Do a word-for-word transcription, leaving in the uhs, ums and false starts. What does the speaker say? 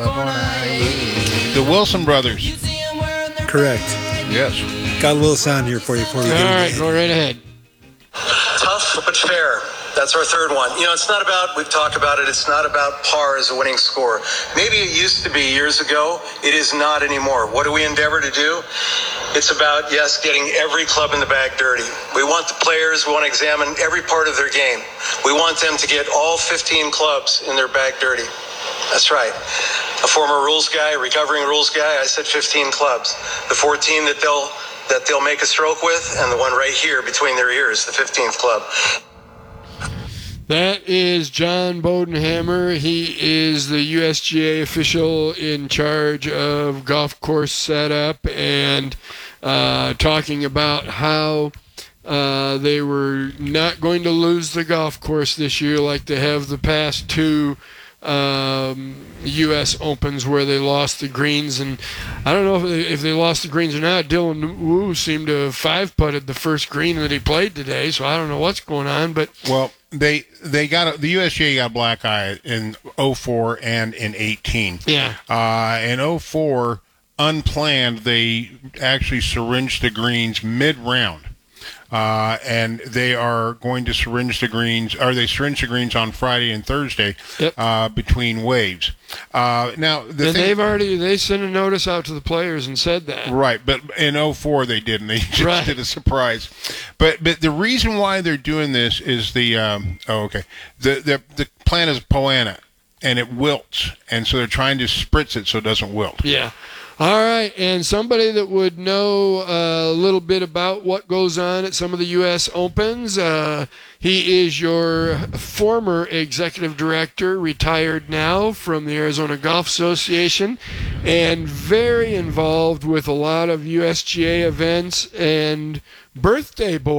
The Wilson brothers. Correct. Yes. Got a little sound here for you before we get All right, into go right ahead. Tough but fair. That's our third one. You know, it's not about, we've talked about it, it's not about par as a winning score. Maybe it used to be years ago. It is not anymore. What do we endeavor to do? It's about, yes, getting every club in the bag dirty. We want the players, we want to examine every part of their game. We want them to get all fifteen clubs in their bag dirty. That's right. A former rules guy, a recovering rules guy, I said fifteen clubs. The fourteen that they'll that they'll make a stroke with, and the one right here between their ears, the fifteenth club. That is John Bodenhammer. He is the U S G A official in charge of golf course setup and uh, talking about how uh, they were not going to lose the golf course this year like they have the past two um, U S Opens where they lost the greens. And I don't know if they, if they lost the greens or not. Dylan Wu seemed to have five-putted the first green that he played today, so I don't know what's going on. But Well, they they got a, the U S G A got a black eye in oh four and in eighteen. Yeah. Uh, in oh four, unplanned, they actually syringed the greens mid-round. Uh, and they are going to syringe the greens, or they syringe the greens on Friday and Thursday Yep. uh, between waves. Uh, now, the and thing, they've already they sent a notice out to the players and said that. right, but in oh four they didn't. They just Right. did a surprise. But but the reason why they're doing this is the um, oh okay the the the plant is poana and it wilts, and so they're trying to spritz it so it doesn't wilt. Yeah. All right, and somebody that would know uh, a little bit about what goes on at some of the U S Opens, uh, he is your former executive director, retired now from the Arizona Golf Association, and very involved with a lot of U S G A events and birthday boys.